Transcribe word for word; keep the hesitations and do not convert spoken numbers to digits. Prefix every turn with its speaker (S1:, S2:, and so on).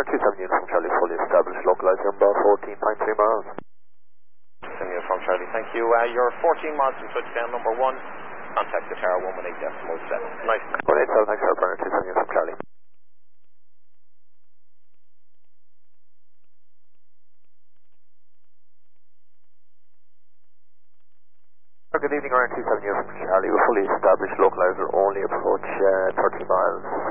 S1: Runner two seven unit from Charlie, fully established, localized number fourteen point three miles.
S2: Unit from Charlie, thank you. Uh, you're fourteen miles from touchdown number one. Contact the tower one one eight decimal seven. Nice.
S1: one eight seven, thanks, Runner two seven unit from Charlie. Good evening, Runner two seven unit from Charlie. We're fully established, localizer, only approach uh, thirty miles.